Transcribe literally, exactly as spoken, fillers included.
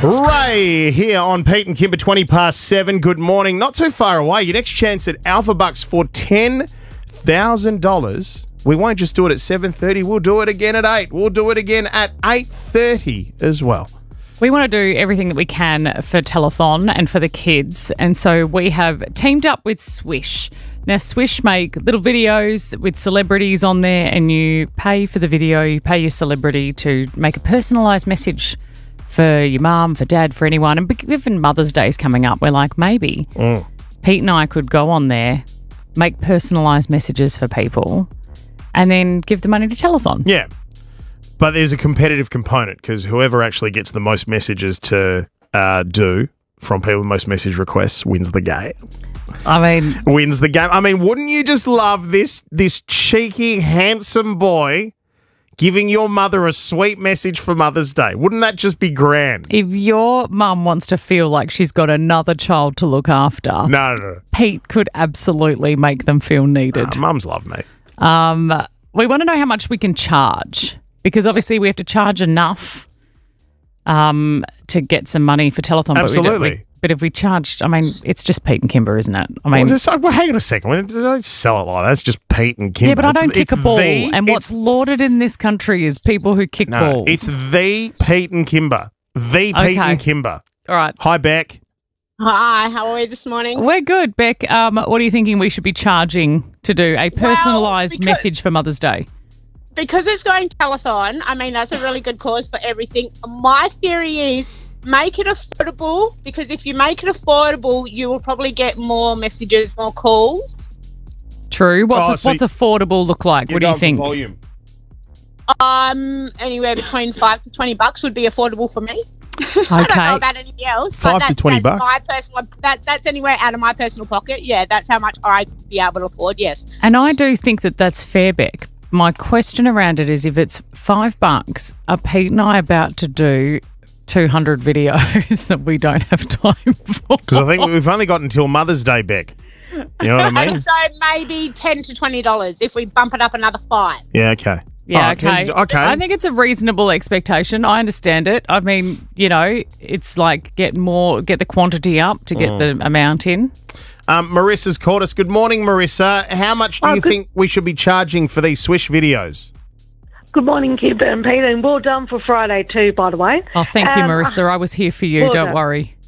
Ray here on Pete and Kimber, twenty past seven. Good morning. Not too far away. Your next chance at Alpha Bucks for ten thousand dollars. We won't just do it at seven thirty. We'll do it again at eight. We'll do it again at eight thirty as well. We want to do everything that we can for Telethon and for the kids. And so we have teamed up with Swish. Now, Swish make little videos with celebrities on there, and you pay for the video, you pay your celebrity to make a personalised message for your mum, for dad, for anyone. And given Mother's Day is coming up, we're like, maybe mm. Pete and I could go on there, make personalised messages for people, and then give the money to Telethon. Yeah. But there's a competitive component because whoever actually gets the most messages to uh, do from people with most message requests wins the game. I mean... Wins the game. I mean, wouldn't you just love this, this cheeky, handsome boy giving your mother a sweet message for Mother's Day? Wouldn't that just be grand? If your mum wants to feel like she's got another child to look after, no, no, no. Pete could absolutely make them feel needed. Uh, mums love me. Um, we want to know how much we can charge, because obviously we have to charge enough um, to get some money for Telethon. Absolutely. But, we we, but if we charged, I mean, it's just Pete and Kimber, isn't it? I mean, well, just, well hang on a second. We don't sell it like that. It's just Pete and Kimber. Yeah, but I don't it's, kick it's a ball. The, and what's lauded in this country is people who kick no, balls. It's the Pete and Kimber. The Okay. Pete and Kimber. All right. Hi, Beck. Hi, how are we this morning? We're good, Beck. Um, what are you thinking we should be charging to do a personalised because- message for Mother's Day? Because it's going telethon, I mean, that's a really good cause for everything. My theory is make it affordable, because if you make it affordable, you will probably get more messages, more calls. True. What's, Oh, a, so what's affordable look like? What do you think? Volume. Um, anywhere between five to twenty bucks would be affordable for me. I don't Okay. know about anything else. Five but to that's, twenty that's bucks? My personal, that, that's anywhere out of my personal pocket. Yeah, that's how much I could be able to afford, yes. And I do think that that's fair, Beck. My question around it is, if it's five bucks, are Pete and I about to do two hundred videos that we don't have time for? Because I think we've only got until Mother's Day, Beck. You know what I mean? And so maybe ten to twenty dollars if we bump it up another five. Yeah, okay. Yeah, Oh, okay. okay. I think it's a reasonable expectation. I understand it. I mean, you know, it's like get more, get the quantity up to get Mm. the amount in. Um, Marissa's called us. Good morning, Marissa. How much do Oh, you good- think we should be charging for these Swish videos? Good morning, Kimber and Peter, and well done for Friday too, by the way. Oh, thank you, Um, Marissa. I was here for you. well Don't done. worry.